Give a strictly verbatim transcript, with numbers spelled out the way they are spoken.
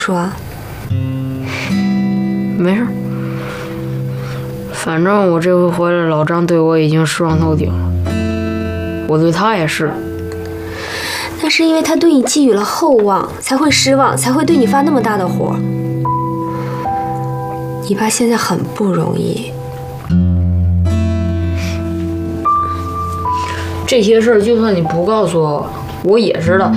说， 没事，反正我这回回来，老张对我已经失望透顶了，我对他也是。 那是因为他对你寄予了厚望，才会失望，才会对你发那么大的火。你爸现在很不容易， 这些事儿就算你不告诉我，我也知道。